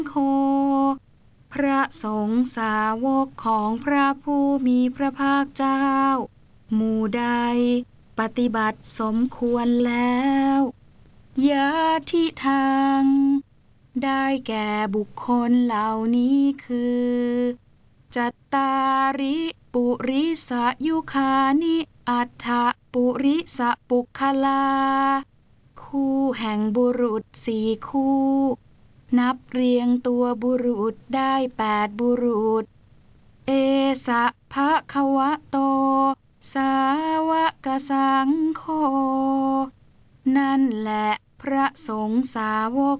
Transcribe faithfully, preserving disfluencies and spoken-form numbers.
โฆพระสงฆ์สาวกของพระผู้มีพระภาคเจ้าหมู่ใดปฏิบัติสมควรแล้วยะทิทางได้แก่บุคคลเหล่านี้คือจัตตาริปุริสยุคานิอัฏฐปุริสปุคลาคู่แห่งบุรุษสี่คู่นับเรียงตัวบุรุษได้แปดบุรุษเอสะภะคะวะโตสาวกสังโฆนั่นแหละพระสงฆ์สาวก